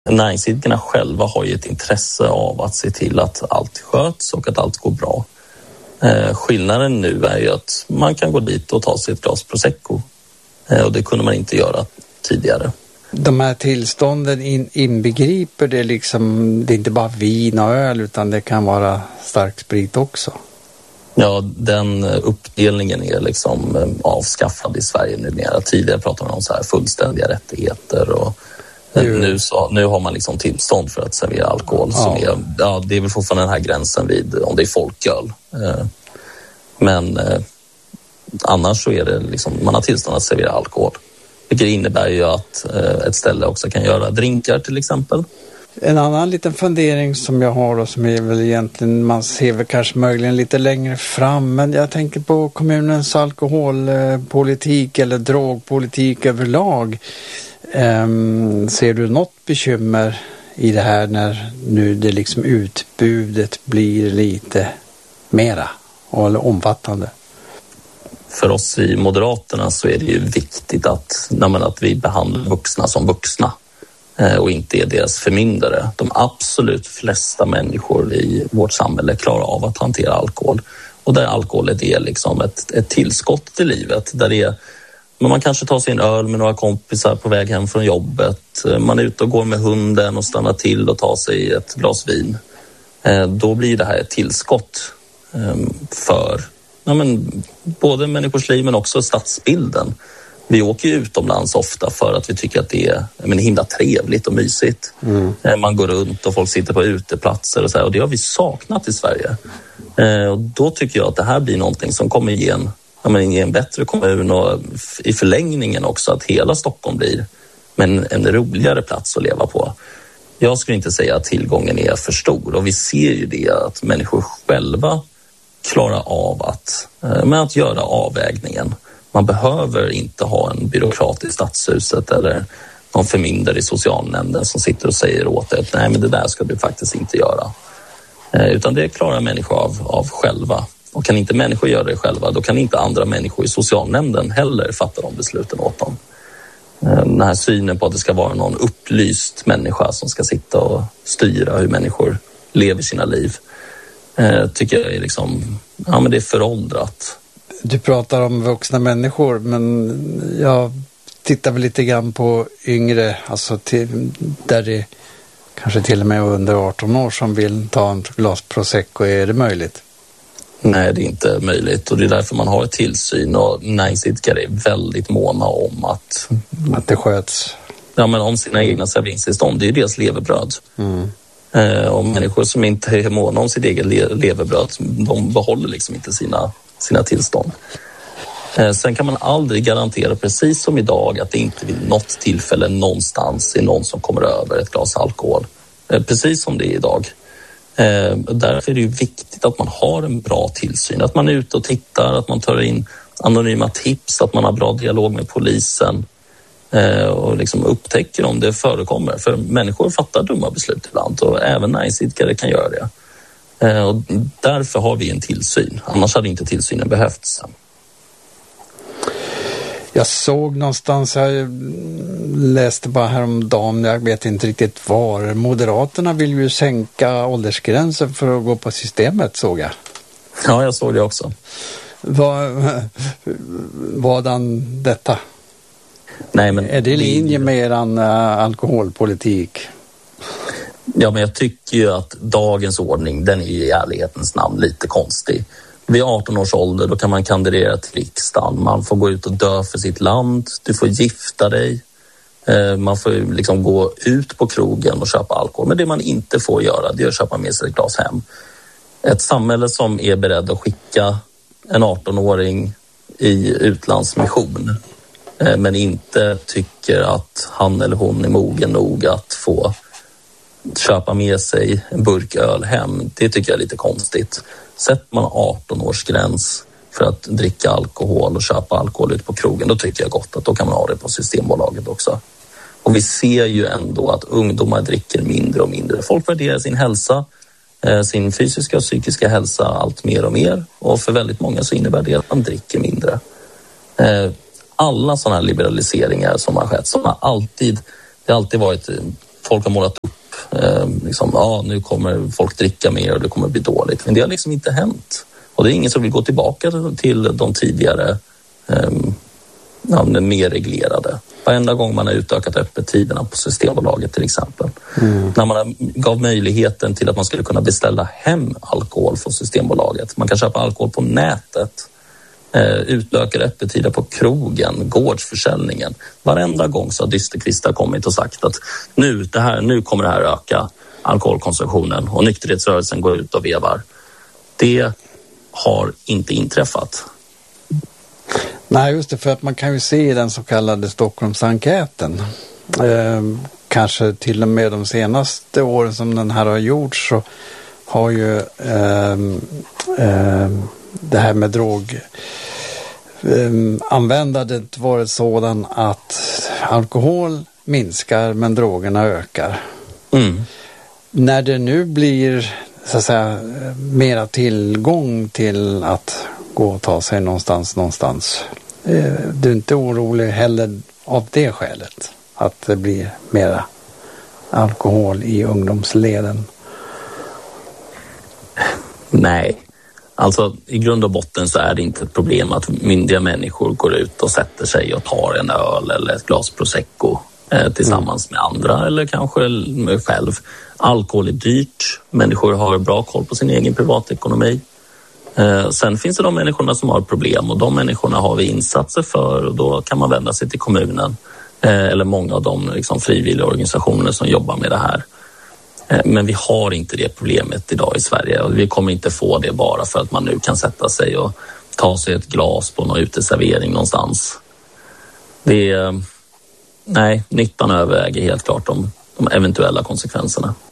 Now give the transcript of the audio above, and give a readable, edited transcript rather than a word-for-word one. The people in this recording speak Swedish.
Näringsidkarna själva har ju ett intresse av att se till att allt sköts och att allt går bra. Skillnaden nu är ju att man kan gå dit och ta sig ett glas prosecco. Och det kunde man inte göra tidigare. De här tillstånden inbegriper det liksom, det är inte bara vin och öl utan det kan vara stark sprit också? Ja, den uppdelningen är liksom avskaffad i Sverige numera. Tidigare pratade man om så här fullständiga rättigheter och nu har man liksom tillstånd för att servera alkohol som det är väl fortfarande den här gränsen vid om det är folköl. Men annars så är det liksom, man har tillstånd att servera alkohol. Vilket innebär ju att ett ställe också kan göra drinkar till exempel. En annan liten fundering som jag har och som är väl egentligen, man ser väl kanske möjligen lite längre fram, men jag tänker på kommunens alkoholpolitik eller drogpolitik överlag. Ser du något bekymmer i det här när nu det liksom utbudet blir lite mera eller omfattande? För oss i Moderaterna så är det ju viktigt att vi behandlar vuxna som vuxna och inte är deras förmyndare. De absolut flesta människor i vårt samhälle klarar av att hantera alkohol. Och där alkoholet är liksom ett tillskott till livet. Där det är, man kanske tar sig en öl med några kompisar på väg hem från jobbet. Man är ute och går med hunden och stannar till och tar sig ett glas vin. Då blir det här ett tillskott för både människors liv men också stadsbilden. Vi åker ju utomlands ofta för att vi tycker att det är himla trevligt och mysigt. Man går runt och folk sitter på uteplatser och så här, och det har vi saknat i Sverige. Och då tycker jag att det här blir någonting som kommer ge en bättre kommun och i förlängningen också att hela Stockholm blir en roligare plats att leva på. Jag skulle inte säga att tillgången är för stor och vi ser ju det att människor själva klarar av att göra avvägningen. Man behöver inte ha en byråkrat i stadshuset eller någon förmyndare i socialnämnden som sitter och säger åt att nej, men det där ska du faktiskt inte göra. Utan det klarar människor av själva. Och kan inte människor göra det själva, då kan inte andra människor i socialnämnden heller fatta de besluten åt dem. Den här synen på att det ska vara någon upplyst människa som ska sitta och styra hur människor lever sina liv tycker jag är det är föråldrat. Du pratar om vuxna människor, men jag tittar väl lite grann på yngre, alltså där det kanske till och med under 18 år som vill ta en glas prosecco. Är det möjligt? Nej, det är inte möjligt och det är därför man har ett tillsyn och näringsidkare är väldigt måna om att det sköts. Ja, men om sina egna serveringstillstånd, det är ju deras levebröd. Och människor som inte är måna om sitt eget levebröd, de behåller liksom inte sina tillstånd. Sen kan man aldrig garantera, precis som idag, att det inte vid något tillfälle någonstans är någon som kommer över ett glas alkohol. Precis som det är idag. Därför är det ju viktigt att man har en bra tillsyn, att man är ute och tittar, att man tar in anonyma tips, att man har bra dialog med polisen och liksom upptäcker om det förekommer. För människor fattar dumma beslut ibland och även näringsidkare kan göra det. Och därför har vi en tillsyn. Annars hade inte tillsynen behövts. Jag såg någonstans, jag läste bara häromdagen, jag vet inte riktigt var. Moderaterna vill ju sänka åldersgränsen för att gå på systemet, såg jag. Ja, jag såg det också. Vadan detta? Nej, men är det i linje med eran alkoholpolitik? Ja, men jag tycker ju att dagens ordning, den är ju i ärlighetens namn lite konstig. Vid 18 års ålder då kan man kandidera till riksdagen, man får gå ut och dö för sitt land, du får gifta dig, man får liksom gå ut på krogen och köpa alkohol. Men det man inte får göra, det är att köpa med sig ett glas hem. Ett samhälle som är beredd att skicka en 18-åring i utlandsmission men inte tycker att han eller hon är mogen nog att få köpa med sig en burk öl hem, det tycker jag är lite konstigt. Sätter man 18-årsgräns för att dricka alkohol och köpa alkohol ut på krogen, då tycker jag gott att då kan man ha det på Systembolaget också. Och vi ser ju ändå att ungdomar dricker mindre och mindre. Folk värderar sin hälsa, sin fysiska och psykiska hälsa allt mer och mer. Och för väldigt många så innebär det att man dricker mindre. Alla sådana här liberaliseringar som har skett, det har alltid varit folk har målat upp nu kommer folk dricka mer och det kommer bli dåligt. Men det har liksom inte hänt. Och det är ingen som vill gå tillbaka till de tidigare mer reglerade. Varenda gång man har utökat öppettiderna på Systembolaget till exempel. När man gav möjligheten till att man skulle kunna beställa hem alkohol från Systembolaget. Man kan köpa alkohol på nätet. Utökade öppettider på krogen, gårdsförsäljningen. Varenda gång så har dysterkvistar kommit och sagt att nu kommer det här öka alkoholkonsumtionen och nykterhetsrörelsen går ut och vevar. Det har inte inträffat. Nej, just det, för att man kan ju se i den så kallade Stockholmsenkäten, kanske till och med de senaste åren som den här har gjorts, så har ju det här med droganvändandet varit sådan att alkohol minskar men drogerna ökar. När det nu blir så att säga mera tillgång till att gå och ta sig någonstans. Du är inte orolig heller av det skälet att det blir mera alkohol i ungdomsleden? Nej, alltså i grund och botten så är det inte ett problem att myndiga människor går ut och sätter sig och tar en öl eller ett glas prosecco tillsammans med andra eller kanske själv. Alkohol är dyrt, människor har bra koll på sin egen privatekonomi. Sen finns det de människorna som har problem och de människorna har vi insatser för och då kan man vända sig till kommunen eller många av de frivilliga organisationer som jobbar med det här. Men vi har inte det problemet idag i Sverige och vi kommer inte få det bara för att man nu kan sätta sig och ta sig ett glas på någon uteservering någonstans. Nej, nyttan överväger helt klart de eventuella konsekvenserna.